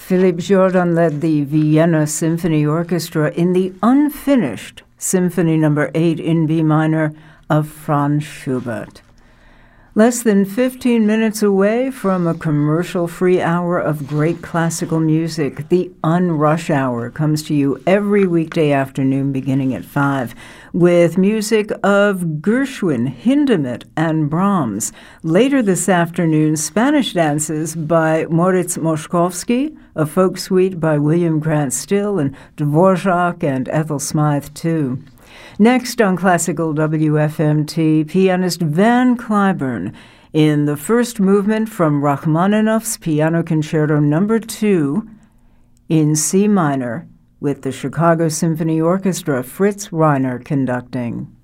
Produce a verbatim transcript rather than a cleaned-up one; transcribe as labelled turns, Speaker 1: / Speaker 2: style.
Speaker 1: Philipp Jordan led the Vienna Symphony Orchestra in the unfinished Symphony Number eight in B minor of Franz Schubert. Less than fifteen minutes away from a commercial-free hour of great classical music, the Unrush Hour comes to you every weekday afternoon beginning at five with music of Gershwin, Hindemith, and Brahms. Later this afternoon, Spanish dances by Moritz Moszkowski, a folk suite by William Grant Still and Dvorak and Ethel Smythe, too. Next on Classical W F M T, pianist Van Cliburn in the first movement from Rachmaninoff's Piano Concerto Number two in C minor with the Chicago Symphony Orchestra, Fritz Reiner conducting.